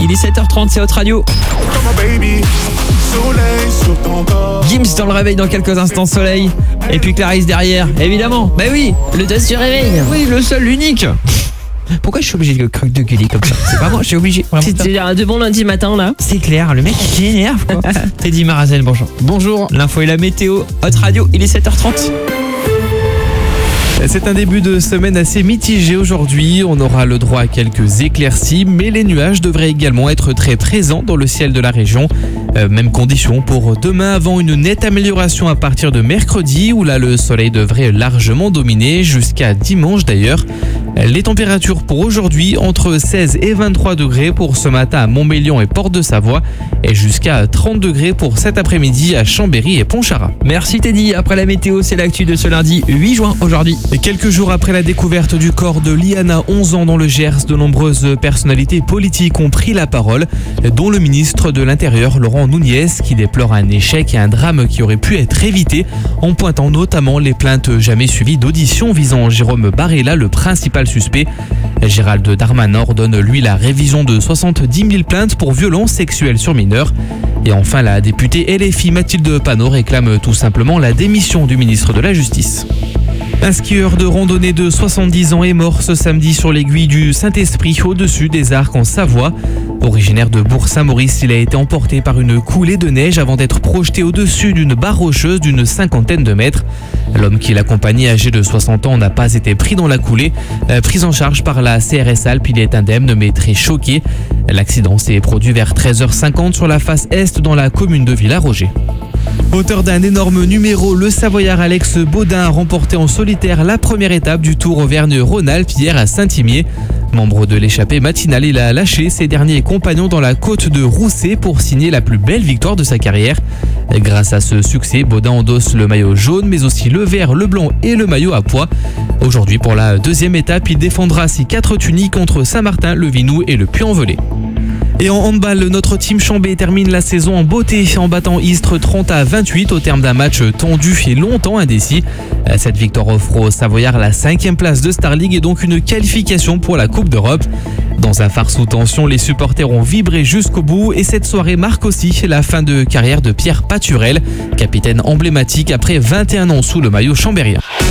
il est 7h30, c'est Hot Radio. Gims dans le réveil dans quelques instants, Soleil. Et puis Clarisse derrière, évidemment. Bah oui, le test se réveille. Oui, le seul, l'unique. Pourquoi je suis obligé de gueuler comme ça? C'est pas moi, je suis obligé. C'était de bon lundi matin là. C'est clair, le mec il s'énerve quoi. Teddy Marazen, bonjour. Bonjour. L'info et la météo, Hot Radio, il est 7h30. C'est un début de semaine assez mitigé aujourd'hui. On aura le droit à quelques éclaircies, mais les nuages devraient également être très présents dans le ciel de la région. Même condition pour demain, avant une nette amélioration à partir de mercredi, où là le soleil devrait largement dominer, jusqu'à dimanche d'ailleurs. Les températures pour aujourd'hui, entre 16 et 23 degrés pour ce matin à Montmélian et Porte-de-Savoie, et jusqu'à 30 degrés pour cet après-midi à Chambéry et Pontcharrat. Merci Teddy, après la météo, c'est l'actu de ce lundi 8 juin aujourd'hui. Et quelques jours après la découverte du corps de Liana, 11 ans, dans le Gers, de nombreuses personnalités politiques ont pris la parole, dont le ministre de l'Intérieur, Laurent Nunez, qui déplore un échec et un drame qui aurait pu être évité, en pointant notamment les plaintes jamais suivies d'audition visant Jérôme Barella, le principal suspect. Gérald Darmanin ordonne, lui, la révision de 70 000 plaintes pour violences sexuelles sur mineurs. Et enfin, la députée LFI Mathilde Panot réclame tout simplement la démission du ministre de la Justice. Un skieur de randonnée de 70 ans est mort ce samedi sur l'aiguille du Saint-Esprit, au-dessus des Arcs en Savoie. Originaire de Bourg-Saint-Maurice, il a été emporté par une coulée de neige avant d'être projeté au-dessus d'une barre rocheuse d'une 50aine de mètres. L'homme qui l'accompagnait, âgé de 60 ans, n'a pas été pris dans la coulée. Pris en charge par la CRS Alpes, il est indemne mais très choqué. L'accident s'est produit vers 13h50 sur la face est dans la commune de Villaroger. Auteur d'un énorme numéro, le Savoyard Alex Baudin a remporté en solitaire la première étape du Tour Auvergne-Rhône-Alpes hier à Saint-Imier. Membre de l'échappée matinale, il a lâché ses derniers compagnons dans la côte de Rousset pour signer la plus belle victoire de sa carrière. Grâce à ce succès, Baudin endosse le maillot jaune, mais aussi le vert, le blanc et le maillot à pois. Aujourd'hui, pour la deuxième étape, il défendra ses 4 tuniques contre Saint-Martin, le Vinou et le Puy-en-Velay. Et en handball, notre team Chambé termine la saison en beauté en battant Istres 30-28 au terme d'un match tendu et longtemps indécis. Cette victoire offre aux Savoyards la 5e place de Star League et donc une qualification pour la Coupe d'Europe. Dans un phare sous tension, les supporters ont vibré jusqu'au bout et cette soirée marque aussi la fin de carrière de Pierre Paturel, capitaine emblématique après 21 ans sous le maillot chambérien.